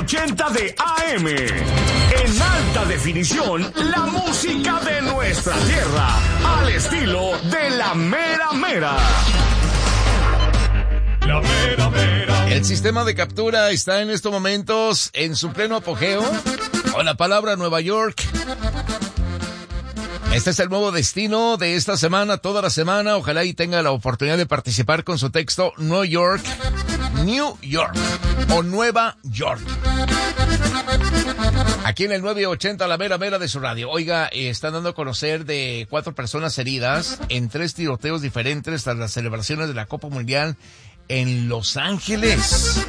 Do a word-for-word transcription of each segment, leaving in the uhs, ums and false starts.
ochenta de A M. En alta definición, la música de nuestra tierra, al estilo de la mera mera. La mera mera. El sistema de captura está en estos momentos en su pleno apogeo, con la palabra Nueva York. Este es el nuevo destino de esta semana, toda la semana. Ojalá y tenga la oportunidad de participar con su texto New York, New York o Nueva York. Aquí en el nueve ochenta, la mera mera de su radio. Oiga, eh, están dando a conocer de cuatro personas heridas en tres tiroteos diferentes tras las celebraciones de la Copa Mundial en Los Ángeles.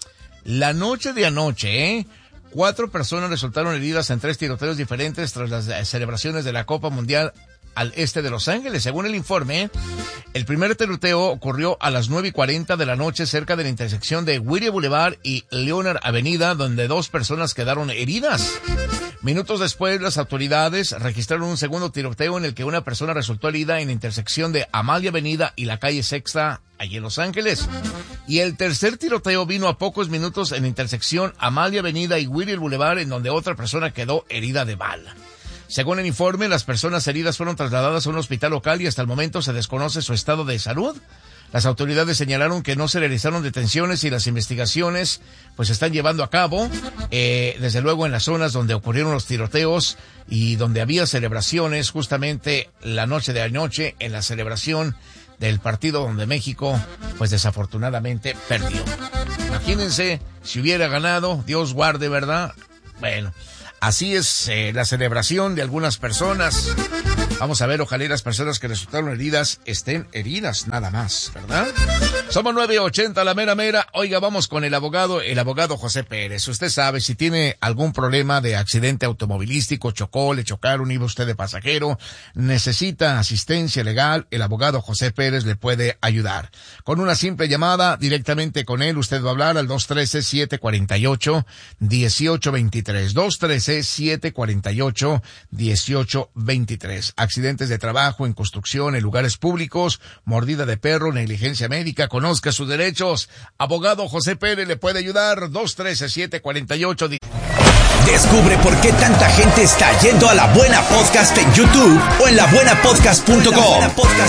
La noche de anoche, ¿eh? Cuatro personas resultaron heridas en tres tiroteos diferentes tras las celebraciones de la Copa Mundial al este de Los Ángeles. Según el informe, el primer tiroteo ocurrió a las nueve y cuarenta de la noche cerca de la intersección de Whittier Boulevard y Leonard Avenida, donde dos personas quedaron heridas. Minutos después, las autoridades registraron un segundo tiroteo en el que una persona resultó herida en la intersección de Amalia Avenida y la calle Sexta, allí en Los Ángeles. Y el tercer tiroteo vino a pocos minutos en la intersección Amalia Avenida y Whittier Boulevard, en donde otra persona quedó herida de bala. Según el informe, las personas heridas fueron trasladadas a un hospital local y hasta el momento se desconoce su estado de salud. Las autoridades señalaron que no se realizaron detenciones y las investigaciones pues se están llevando a cabo, eh, desde luego en las zonas donde ocurrieron los tiroteos y donde había celebraciones, justamente la noche de anoche en la celebración del partido donde México pues desafortunadamente perdió. Imagínense si hubiera ganado, Dios guarde, ¿verdad? Bueno, así es eh, la celebración de algunas personas. Vamos a ver, ojalá las personas que resultaron heridas estén heridas nada más, ¿verdad? Somos nueve ochenta, la mera mera. Oiga, vamos con el abogado, el abogado José Pérez. Usted sabe, si tiene algún problema de accidente automovilístico, chocó, le chocaron, iba usted de pasajero, necesita asistencia legal, el abogado José Pérez le puede ayudar. Con una simple llamada, directamente con él, usted va a hablar al dos uno tres, siete cuatro ocho, uno ocho dos tres, dos uno tres, siete cuatro ocho, uno ocho dos tres. Accidentes de trabajo, en construcción, en lugares públicos, mordida de perro, negligencia médica, conozca sus derechos. Abogado José Pérez le puede ayudar. dos uno tres, siete cuatro ocho. Descubre por qué tanta gente está yendo a La Buena Podcast en YouTube o en la buena podcast punto com.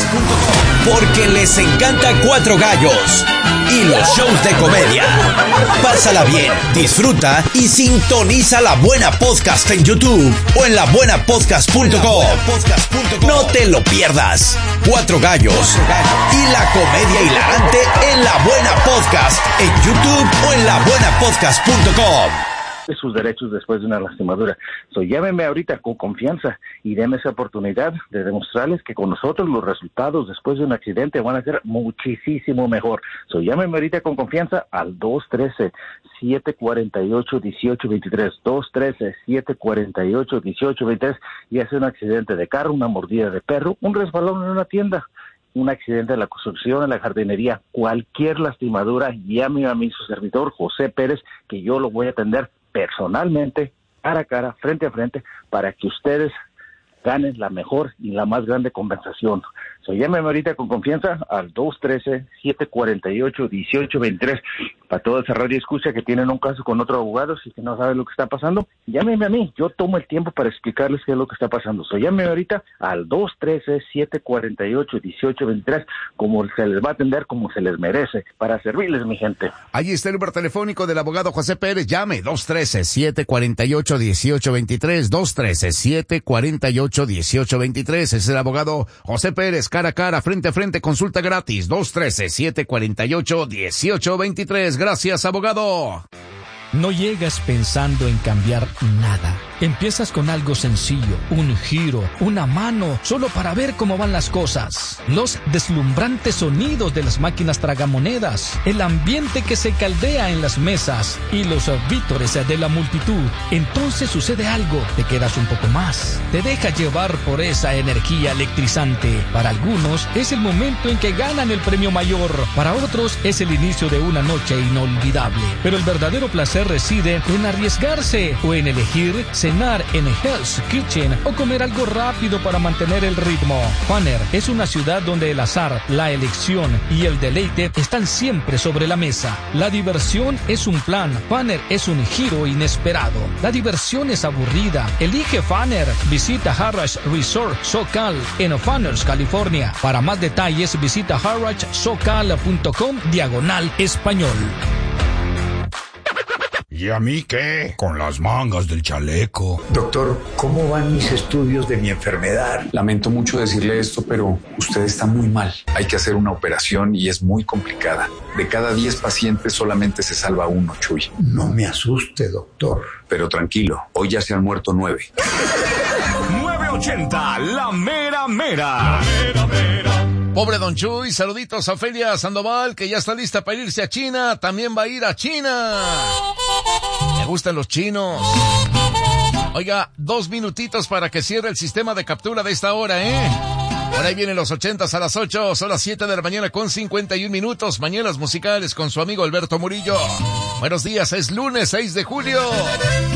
Porque les encanta Cuatro Gallos y los shows de comedia. Pásala bien, disfruta y sintoniza La Buena Podcast en YouTube o en la buena podcast punto com. No te lo pierdas. Cuatro Gallos y la comedia hilarante en La Buena Podcast en YouTube o en la buena podcast punto com. Sus derechos después de una lastimadura. So, llámeme ahorita con confianza y déme esa oportunidad de demostrarles que con nosotros los resultados después de un accidente van a ser muchísimo mejor. So, llámeme ahorita con confianza al dos uno tres, siete cuatro ocho, uno ocho dos tres, dos uno tres, siete cuatro ocho, uno ocho dos tres, y hace un accidente de carro, una mordida de perro, un resbalón en una tienda, un accidente en la construcción, en la jardinería, cualquier lastimadura, llame a mí, su servidor José Pérez, que yo lo voy a atender personalmente, cara a cara, frente a frente, para que ustedes ganen la mejor y la más grande compensación. So, llámeme ahorita con confianza al dos uno tres, siete cuatro ocho, uno ocho dos tres. Para toda esa radio escucha que tienen un caso con otro abogado y que no saben lo que está pasando, llámeme a mí. Yo tomo el tiempo para explicarles qué es lo que está pasando. So, llámeme ahorita al dos uno tres, siete cuatro ocho, uno ocho dos tres, como se les va a atender, como se les merece, para servirles, mi gente. Allí está el número telefónico del abogado José Pérez. Llame dos uno tres, siete cuatro ocho, uno ocho dos tres, dos uno tres, siete cuatro ocho, uno ocho dos tres. Es el abogado José Pérez, cara a cara, frente a frente, consulta gratis, dos uno tres, siete cuatro ocho, uno ocho dos tres. Gracias, abogado. No llegas pensando en cambiar nada. Empiezas con algo sencillo, un giro, una mano, solo para ver cómo van las cosas. Los deslumbrantes sonidos de las máquinas tragamonedas, el ambiente que se caldea en las mesas y los vítores de la multitud. Entonces sucede algo, te quedas un poco más, te deja llevar por esa energía electrizante. Para algunos es el momento en que ganan el premio mayor, para otros es el inicio de una noche inolvidable. Pero el verdadero placer placer reside en arriesgarse o en elegir cenar en Hell's Kitchen o comer algo rápido para mantener el ritmo. Funner es una ciudad donde el azar, la elección y el deleite están siempre sobre la mesa. La diversión es un plan, Funner es un giro inesperado. La diversión es aburrida. Elige Funner. Visita Harrah's Resort SoCal en Funners, California. Para más detalles visita harrah's socal punto com diagonal español. ¿Y a mí qué? Con las mangas del chaleco. Doctor, ¿cómo van mis estudios de mi enfermedad? Lamento mucho decirle esto, pero usted está muy mal. Hay que hacer una operación y es muy complicada. De cada diez pacientes solamente se salva uno, Chuy. No me asuste, doctor. Pero tranquilo, hoy ya se han muerto nueve. nueve ochenta, la mera mera. La mera mera. Pobre Don Chuy, saluditos a Ofelia Sandoval, que ya está lista para irse a China. También va a ir a China. Me gustan los chinos. Oiga, dos minutitos para que cierre el sistema de captura de esta hora, ¿eh? Por ahí vienen los ochentas a las ocho, son las siete de la mañana con cincuenta y un minutos. Mañanas musicales con su amigo Alberto Murillo. Buenos días, es lunes seis de julio.